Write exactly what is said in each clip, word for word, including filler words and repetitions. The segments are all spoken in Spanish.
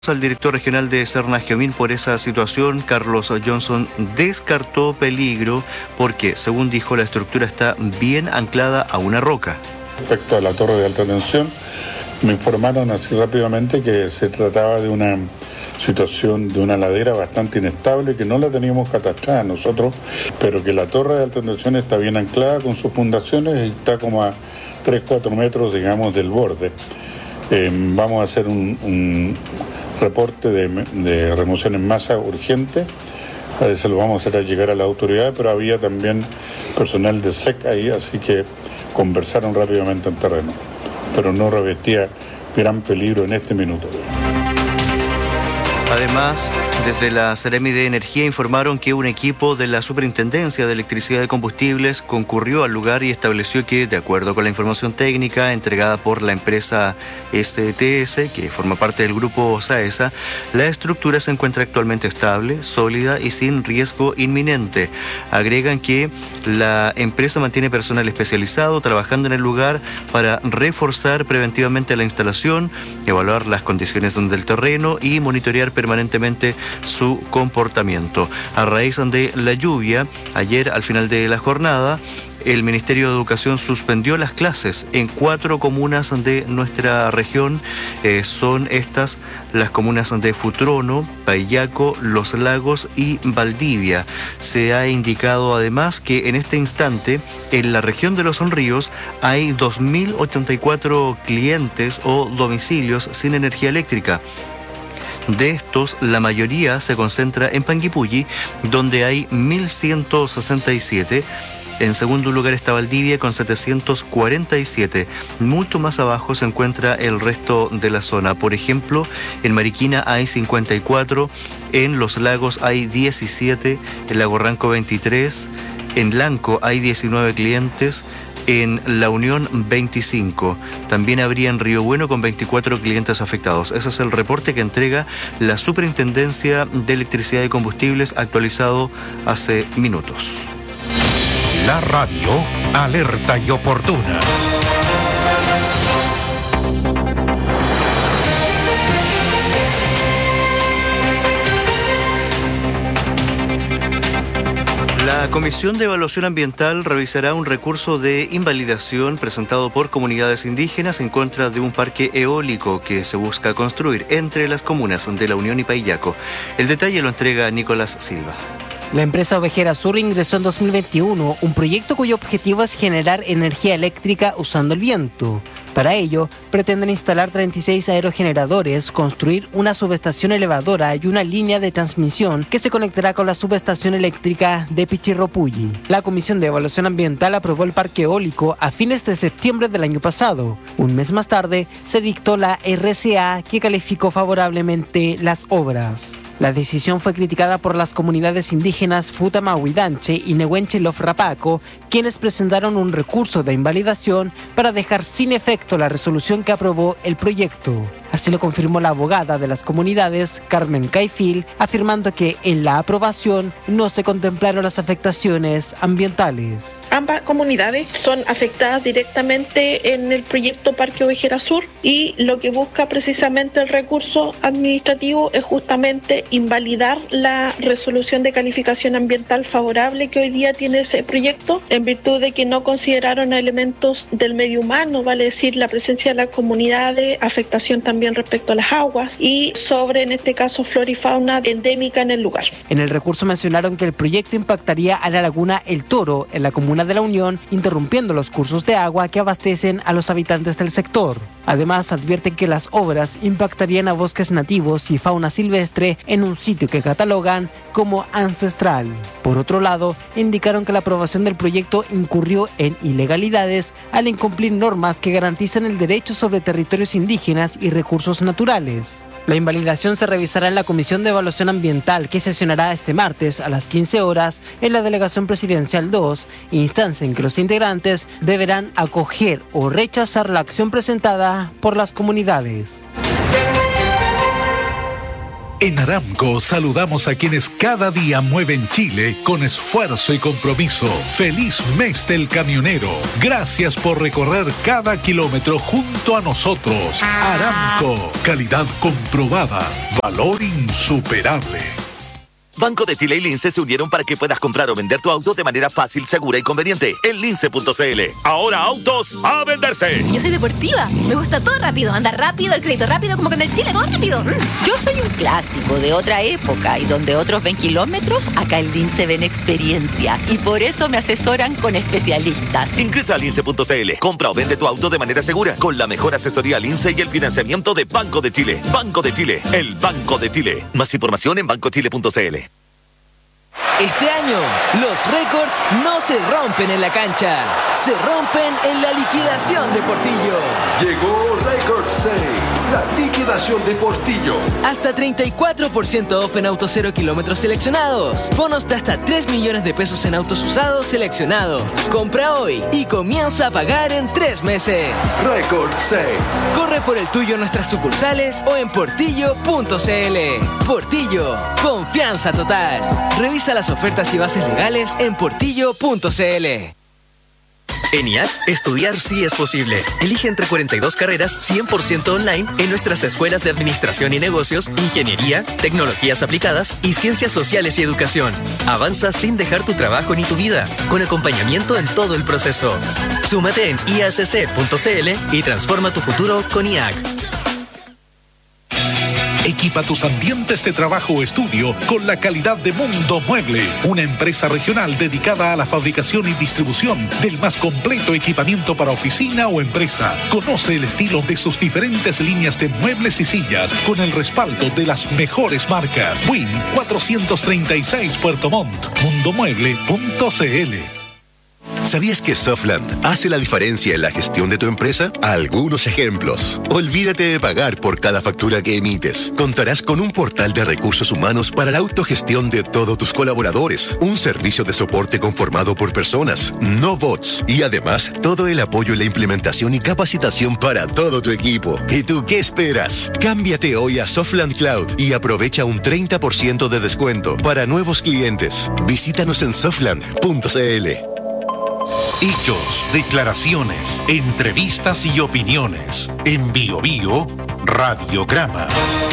Al director regional de Serna-Geomin por esa situación. Carlos Johnson descartó peligro porque, según dijo, la estructura está bien anclada a una roca. Respecto a la torre de alta tensión, me informaron así rápidamente que se trataba de una situación de una ladera bastante inestable, que no la teníamos catastrada nosotros, pero que la torre de alta tensión está bien anclada con sus fundaciones y está como a tres a cuatro metros, digamos, del borde. Eh, vamos a hacer un, un reporte de, de remoción en masa urgente, a ver, se lo vamos a hacer llegar a la autoridad, pero había también personal de S E C ahí, así que conversaron rápidamente en terreno, pero no revestía gran peligro en este minuto. Además, desde la Seremi de Energía informaron que un equipo de la Superintendencia de Electricidad y Combustibles concurrió al lugar y estableció que, de acuerdo con la información técnica entregada por la empresa S T S, que forma parte del grupo SAESA, la estructura se encuentra actualmente estable, sólida y sin riesgo inminente. Agregan que la empresa mantiene personal especializado trabajando en el lugar para reforzar preventivamente la instalación, evaluar las condiciones del terreno y monitorear permanentemente su comportamiento. A raíz de la lluvia, ayer al final de la jornada, el Ministerio de Educación suspendió las clases en cuatro comunas de nuestra región. Eh, son estas las comunas de Futrono, Paillaco, Los Lagos y Valdivia. Se ha indicado además que en este instante en la región de Los Ríos hay dos mil ochenta y cuatro clientes o domicilios sin energía eléctrica. De estos, la mayoría se concentra en Panguipulli, donde hay mil ciento sesenta y siete. En segundo lugar está Valdivia con setecientos cuarenta y siete. Mucho más abajo se encuentra el resto de la zona. Por ejemplo, en Mariquina hay cincuenta y cuatro, en Los Lagos hay diecisiete, en Lago Ranco veintitrés, en Lanco hay diecinueve clientes, en La Unión veinticinco. También habría en Río Bueno con veinticuatro clientes afectados. Ese es el reporte que entrega la Superintendencia de Electricidad y Combustibles, actualizado hace minutos. La radio alerta y oportuna. La Comisión de Evaluación Ambiental revisará un recurso de invalidación presentado por comunidades indígenas en contra de un parque eólico que se busca construir entre las comunas de La Unión y Paillaco. El detalle lo entrega Nicolás Silva. La empresa Ovejera Sur ingresó en dos mil veintiuno un proyecto cuyo objetivo es generar energía eléctrica usando el viento. Para ello, pretenden instalar treinta y seis aerogeneradores, construir una subestación elevadora y una línea de transmisión que se conectará con la subestación eléctrica de Pichirropulli. La Comisión de Evaluación Ambiental aprobó el parque eólico a fines de septiembre del año pasado. Un mes más tarde, se dictó la R C A que calificó favorablemente las obras. La decisión fue criticada por las comunidades indígenas Futamahuidanche y Nehuenche Lofrapaco, quienes presentaron un recurso de invalidación para dejar sin efecto la resolución que aprobó el proyecto. Así lo confirmó la abogada de las comunidades, Carmen Caifil, afirmando que en la aprobación no se contemplaron las afectaciones ambientales. Ambas comunidades son afectadas directamente en el proyecto Parque Ovejera Sur y lo que busca precisamente el recurso administrativo es justamente invalidar la resolución de calificación ambiental favorable que hoy día tiene ese proyecto, en virtud de que no consideraron elementos del medio humano, vale decir la presencia de las comunidades, afectación también respecto a las aguas y sobre, en este caso, flora y fauna endémica en el lugar. En el recurso mencionaron que el proyecto impactaría a la laguna El Toro, en la comuna de La Unión, interrumpiendo los cursos de agua que abastecen a los habitantes del sector. Además, advierten que las obras impactarían a bosques nativos y fauna silvestre en un sitio que catalogan como ancestral. Por otro lado, indicaron que la aprobación del proyecto incurrió en ilegalidades al incumplir normas que garantizan el derecho sobre territorios indígenas y recursos naturales. La invalidación se revisará en la Comisión de Evaluación Ambiental, que sesionará este martes a las quince horas en la Delegación Presidencial dos, instancia en que los integrantes deberán acoger o rechazar la acción presentada por las comunidades. En Aramco saludamos a quienes cada día mueven Chile con esfuerzo y compromiso. Feliz mes del camionero. Gracias por recorrer cada kilómetro junto a nosotros. Aramco, calidad comprobada, valor insuperable. Banco de Chile y Lince se unieron para que puedas comprar o vender tu auto de manera fácil, segura y conveniente. En lince punto c l. Ahora autos a venderse. Yo soy deportiva. Me gusta todo rápido. Andar rápido, el crédito rápido, como que en el Chile todo rápido. Yo soy un clásico de otra época y donde otros ven kilómetros, acá en Lince ven experiencia. Y por eso me asesoran con especialistas. Ingresa a lince punto c l. Compra o vende tu auto de manera segura con la mejor asesoría Lince y el financiamiento de Banco de Chile. Banco de Chile, el Banco de Chile. Más información en banco chile punto c l. Este año, los récords no se rompen en la cancha, se rompen en la liquidación de Portillo. Llegó Record Sale, la liquidación de Portillo. Hasta treinta y cuatro por ciento off en autos cero kilómetros seleccionados. Bonos de hasta tres millones de pesos en autos usados seleccionados. Compra hoy y comienza a pagar en tres meses. Record Sale. Corre por el tuyo en nuestras sucursales o en portillo punto c l. Portillo, confianza total. Revisa las ofertas y bases legales en portillo punto c l. En I A C, estudiar sí es posible. Elige entre cuarenta y dos carreras cien por ciento online en nuestras escuelas de Administración y Negocios, Ingeniería, Tecnologías Aplicadas y Ciencias Sociales y Educación. Avanza sin dejar tu trabajo ni tu vida, con acompañamiento en todo el proceso. Súmate en i a c c punto c l y transforma tu futuro con I A C. Equipa tus ambientes de trabajo o estudio con la calidad de Mundo Mueble, una empresa regional dedicada a la fabricación y distribución del más completo equipamiento para oficina o empresa. Conoce el estilo de sus diferentes líneas de muebles y sillas con el respaldo de las mejores marcas. Win cuatrocientos treinta y seis Puerto Montt, mundo mueble punto c l. ¿Sabías que Softland hace la diferencia en la gestión de tu empresa? Algunos ejemplos. Olvídate de pagar por cada factura que emites. Contarás con un portal de recursos humanos para la autogestión de todos tus colaboradores. Un servicio de soporte conformado por personas, no bots. Y además, todo el apoyo en la implementación y capacitación para todo tu equipo. ¿Y tú qué esperas? Cámbiate hoy a Softland Cloud y aprovecha un treinta por ciento de descuento para nuevos clientes. Visítanos en softland punto c l. Hechos, declaraciones, entrevistas y opiniones. En Bio Bio, Radiograma.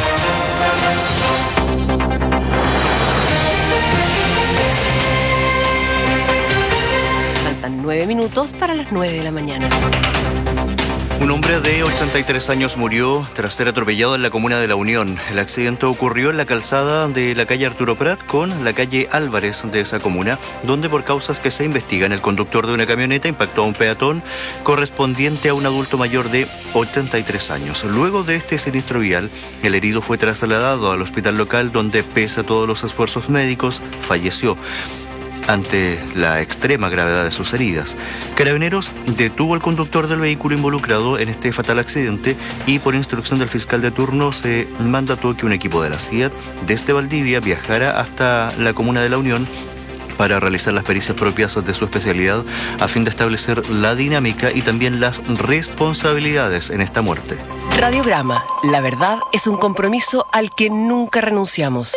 Faltan nueve minutos para las nueve de la mañana. Un hombre de ochenta y tres años murió tras ser atropellado en la comuna de La Unión. El accidente ocurrió en la calzada de la calle Arturo Prat con la calle Álvarez de esa comuna, donde por causas que se investigan el conductor de una camioneta impactó a un peatón correspondiente a un adulto mayor de ochenta y tres años. Luego de este siniestro vial, el herido fue trasladado al hospital local donde, pese a todos los esfuerzos médicos, falleció ante la extrema gravedad de sus heridas. Carabineros detuvo al conductor del vehículo involucrado en este fatal accidente y, por instrucción del fiscal de turno, se mandató que un equipo de la C I A T desde Valdivia viajara hasta la comuna de La Unión para realizar las pericias propias de su especialidad a fin de establecer la dinámica y también las responsabilidades en esta muerte. Radiograma. La verdad es un compromiso al que nunca renunciamos.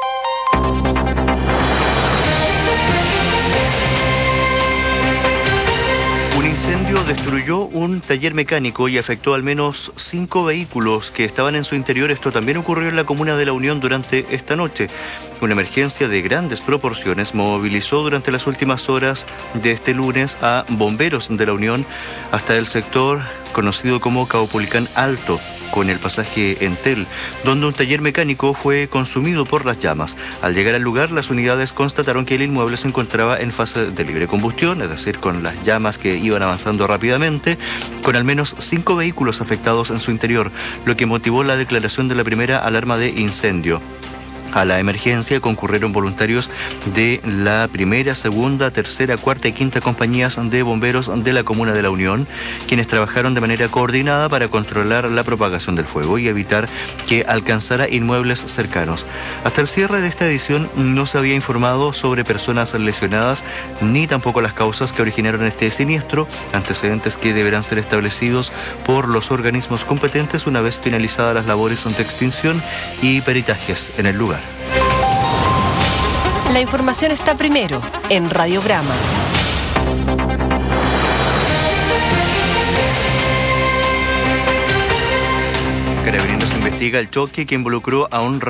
Un incendio destruyó un taller mecánico y afectó al menos cinco vehículos que estaban en su interior. Esto también ocurrió en la comuna de La Unión durante esta noche. Una emergencia de grandes proporciones movilizó durante las últimas horas de este lunes a bomberos de La Unión hasta el sector conocido como Caupolicán Alto, con el pasaje Entel, donde un taller mecánico fue consumido por las llamas. Al llegar al lugar, las unidades constataron que el inmueble se encontraba en fase de libre combustión, es decir, con las llamas que iban avanzando rápidamente, con al menos cinco vehículos afectados en su interior, lo que motivó la declaración de la primera alarma de incendio. A la emergencia concurrieron voluntarios de la primera, segunda, tercera, cuarta y quinta compañías de bomberos de la comuna de La Unión, quienes trabajaron de manera coordinada para controlar la propagación del fuego y evitar que alcanzara inmuebles cercanos. Hasta el cierre de esta edición no se había informado sobre personas lesionadas ni tampoco las causas que originaron este siniestro, antecedentes que deberán ser establecidos por los organismos competentes una vez finalizadas las labores de extinción y peritajes en el lugar. La información está primero en Radiograma. Carabineros investiga el choque que involucró a un